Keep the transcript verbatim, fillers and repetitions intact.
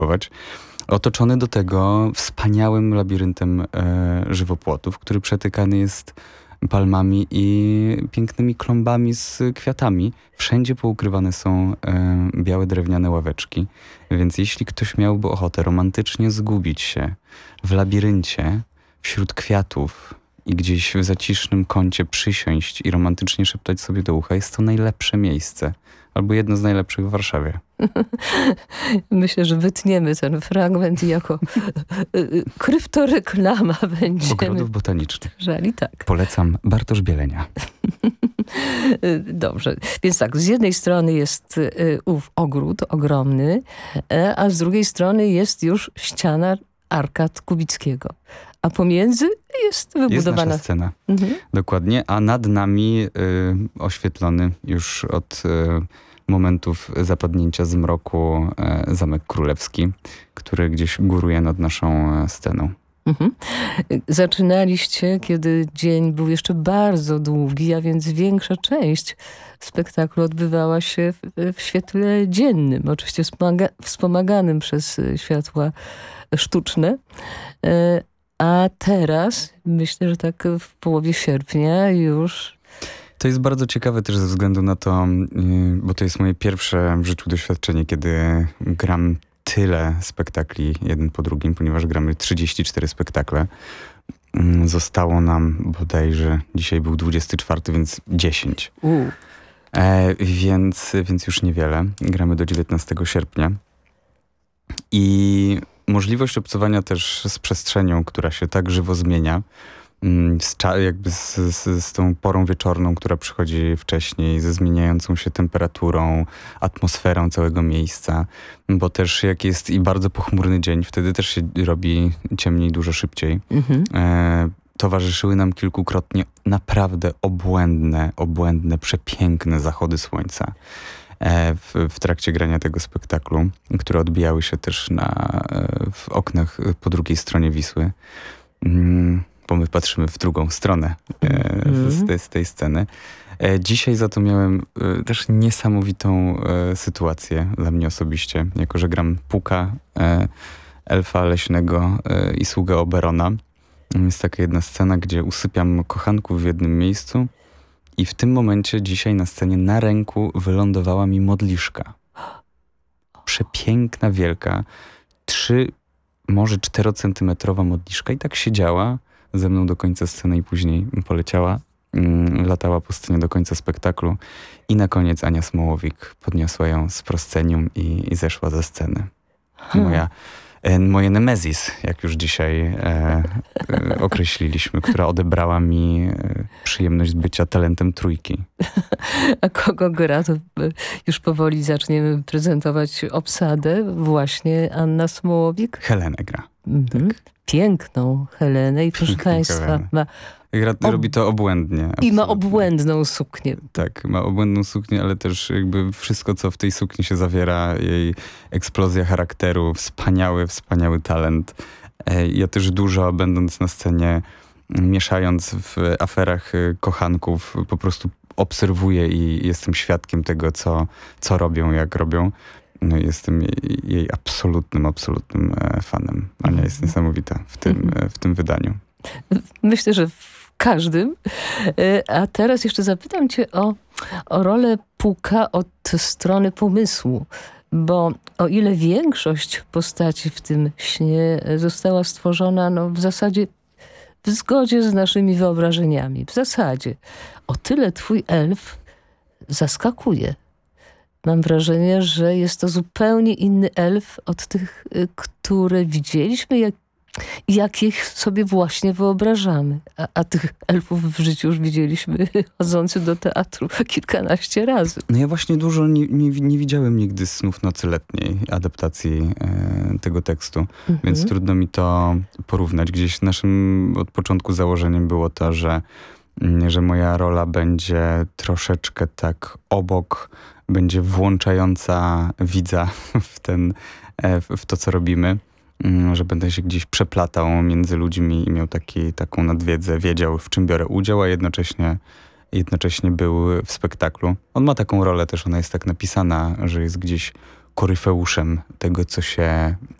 spróbować. Otoczony do tego wspaniałym labiryntem e, żywopłotów, który przetykany jest palmami i pięknymi klombami z kwiatami. Wszędzie poukrywane są e, białe drewniane ławeczki. Więc jeśli ktoś miałby ochotę romantycznie zgubić się w labiryncie wśród kwiatów i gdzieś w zacisznym kącie przysiąść i romantycznie szeptać sobie do ucha, jest to najlepsze miejsce. Albo jedno z najlepszych w Warszawie. Myślę, że wytniemy ten fragment i jako kryptoreklama będziemy... Ogrodów botanicznych. Żali, tak. Polecam Bartosz Bielenia. Dobrze. Więc tak, z jednej strony jest ów ogród ogromny, a z drugiej strony jest już ściana arkad Kubickiego. A pomiędzy jest wybudowana... Jest nasza scena. Mhm. Dokładnie. A nad nami y, oświetlony już od y, momentów zapadnięcia zmroku y, Zamek Królewski, który gdzieś góruje nad naszą y, sceną. Mhm. Zaczynaliście, kiedy dzień był jeszcze bardzo długi, a więc większa część spektaklu odbywała się w, w świetle dziennym, oczywiście wspomaga, wspomaganym przez światła sztuczne. Y, A teraz, myślę, że tak w połowie sierpnia już... To jest bardzo ciekawe też ze względu na to, bo to jest moje pierwsze w życiu doświadczenie, kiedy gram tyle spektakli jeden po drugim, ponieważ gramy trzydzieści cztery spektakle. Zostało nam bodajże, dzisiaj był dwudziesty czwarty, więc dziesięć. U. E, więc, więc już niewiele. Gramy do dziewiętnastego sierpnia. I... możliwość obcowania też z przestrzenią, która się tak żywo zmienia, z, jakby z, z, z tą porą wieczorną, która przychodzi wcześniej, ze zmieniającą się temperaturą, atmosferą całego miejsca, bo też jak jest i bardzo pochmurny dzień, wtedy też się robi ciemniej dużo szybciej. Mhm. E, towarzyszyły nam kilkukrotnie naprawdę obłędne, obłędne, przepiękne zachody słońca. W, w trakcie grania tego spektaklu, które odbijały się też na, w oknach po drugiej stronie Wisły, bo my patrzymy w drugą stronę mm. z, tej, z tej sceny. Dzisiaj za to miałem też niesamowitą sytuację dla mnie osobiście, jako że gram Puka, elfa leśnego i sługę Oberona. Jest taka jedna scena, gdzie usypiam kochanków w jednym miejscu, i w tym momencie dzisiaj na scenie na ręku wylądowała mi modliszka. Przepiękna, wielka, trzy, może czterocentymetrowa modliszka i tak siedziała ze mną do końca sceny i później poleciała, mm, latała po scenie do końca spektaklu i na koniec Ania Smołowik podniosła ją z proscenium i, i zeszła ze sceny. Hmm. Moja Moje Nemezis, jak już dzisiaj e, e, określiliśmy, która odebrała mi e, przyjemność bycia talentem trójki. A kogo gra? To już powoli zaczniemy prezentować obsadę. Właśnie Anna Smołowik. Helenę gra. Mhm. Tak. Piękną Helenę i proszę Państwa ma... Gra, ob... Robi to obłędnie. Absolutnie. I ma obłędną suknię. Tak, ma obłędną suknię, ale też jakby wszystko, co w tej sukni się zawiera, jej eksplozja charakteru, wspaniały, wspaniały talent. Ja też dużo, będąc na scenie, mieszając w aferach kochanków, po prostu obserwuję i jestem świadkiem tego, co, co robią, jak robią. No jestem jej, jej absolutnym, absolutnym fanem. Ania jest niesamowita w tym, w tym wydaniu. Myślę, że w każdym. A teraz jeszcze zapytam cię o, o rolę Puka od strony pomysłu. Bo o ile większość postaci w tym śnie została stworzona no, w zasadzie w zgodzie z naszymi wyobrażeniami. W zasadzie. O tyle twój elf zaskakuje. Mam wrażenie, że jest to zupełnie inny elf od tych, które widzieliśmy, jak, jakich sobie właśnie wyobrażamy. A, a tych elfów w życiu już widzieliśmy chodzący do teatru kilkanaście razy. No ja właśnie dużo nie, nie, nie widziałem nigdy Snów nocy letniej, adaptacji e, tego tekstu, mhm. więc trudno mi to porównać. Gdzieś naszym od początku założeniem było to, że, że moja rola będzie troszeczkę tak obok, będzie włączająca widza w, ten, w to, co robimy, że będę się gdzieś przeplatał między ludźmi i miał taki, taką nadwiedzę, wiedział, w czym biorę udział, a jednocześnie, jednocześnie był w spektaklu. On ma taką rolę też, ona jest tak napisana, że jest gdzieś koryfeuszem tego, co się